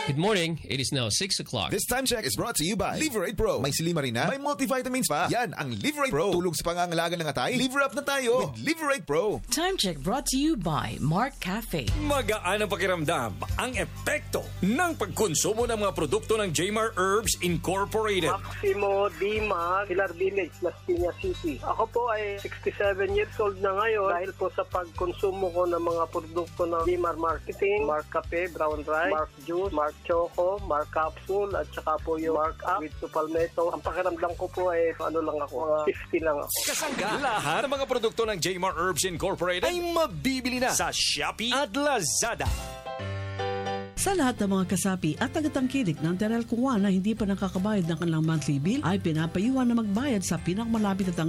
Good morning. It is now 6 o'clock. This time check is brought to you by Liverate Pro. May silima rin na, may multivitamins pa. Yan ang Liverate Pro. Tulog sa pangangalaga ng atay. Liver up na tayo with Liverate Pro. Time check brought to you by Mark Cafe. Magaan ang pakiramdam ang epekto ng pagkonsumo ng mga produkto ng Jmar Herbs Incorporated. Maximo Dima, Pilar Village, Las Piñas City. Ako po ay 67 years old na ngayon dahil po sa pagkonsumo ko ng mga produkto ng Jmar Marketing, Mark Cafe, Brown Rice, Mark Juice, Mark Choco, Mark Capsule, at saka po yung Mark Up with Palmetto. Ang pakiramdam ko po ay ano lang ako, 50 lang ako. Kasangga, lahat ng mga produkto ng Jmar Herbs Incorporated ay mabibili na sa Shopee at Lazada. Sa lahat ng mga kasapi at tagatangkilik ng Terel Kungwa na hindi pa nakakabayad ng kanilang monthly bill ay pinapayuhan na magbayad sa pinakamalapit at